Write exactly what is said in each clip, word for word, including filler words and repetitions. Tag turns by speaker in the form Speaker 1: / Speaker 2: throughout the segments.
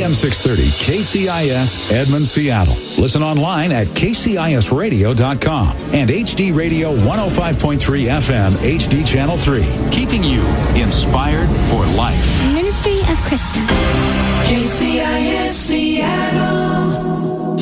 Speaker 1: A M six thirty K C I S Edmond, Seattle. Listen online at K C I S radio dot com and H D Radio one oh five point three F M H D Channel three. Keeping you inspired for life.
Speaker 2: Ministry of Krista.
Speaker 3: K C I S Seattle.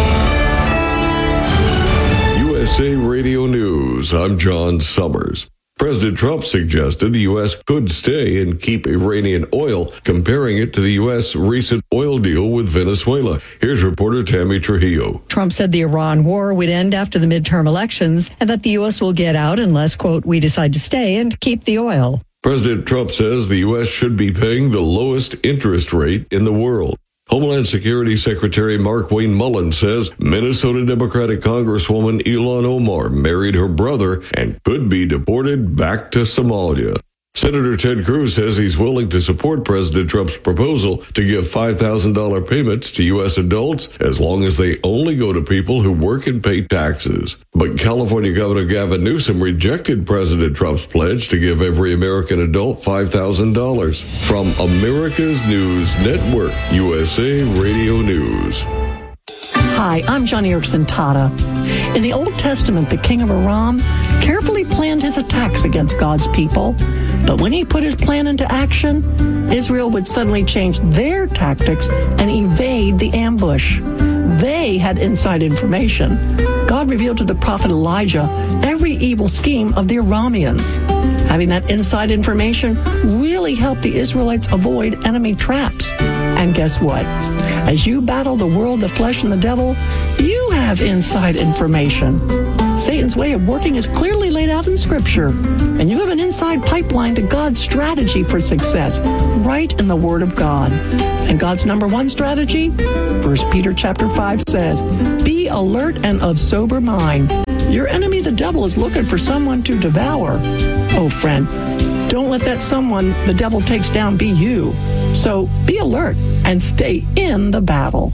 Speaker 4: U S A Radio News. I'm John Summers. President Trump suggested the U S could stay and keep Iranian oil, comparing it to the U S recent oil deal with Venezuela. Here's reporter Tammy Trujillo.
Speaker 5: Trump said the Iran war would end after the midterm elections and that the U S will get out unless, quote, we decide to stay and keep the oil.
Speaker 4: President Trump says the U S should be paying the lowest interest rate in the world. Homeland Security Secretary Markwayne Mullins says Minnesota Democratic Congresswoman Ilhan Omar married her brother and could be deported back to Somalia. Senator Ted Cruz says he's willing to support President Trump's proposal to give five thousand dollars payments to U S adults as long as they only go to people who work and pay taxes. But California Governor Gavin Newsom rejected President Trump's pledge to give every American adult five thousand dollars. From America's News Network, U S A Radio News.
Speaker 6: Hi, I'm Johnny Erickson Tata. In the Old Testament, the king of Aram carefully planned his attacks against God's people. But when he put his plan into action, Israel would suddenly change their tactics and evade the ambush. They had inside information. God revealed to the prophet Elijah every evil scheme of the Arameans. Having that inside information really helped the Israelites avoid enemy traps. And guess what? As you battle the world, the flesh, and the devil, you have inside information. Satan's way of working is clearly laid out in Scripture, and you have an inside pipeline to God's strategy for success right in the Word of God. And God's number one strategy? First Peter chapter five says, be alert and of sober mind. Your enemy, the devil, is looking for someone to devour. Oh, friend, don't let that someone the devil takes down be you. So be alert and stay in the battle.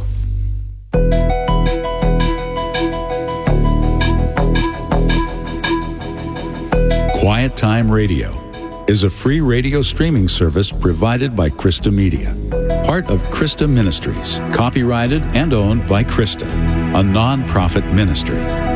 Speaker 1: Quiet Time Radio is a free radio streaming service provided by Krista Media, part of Krista Ministries, copyrighted and owned by Krista, a non-profit ministry.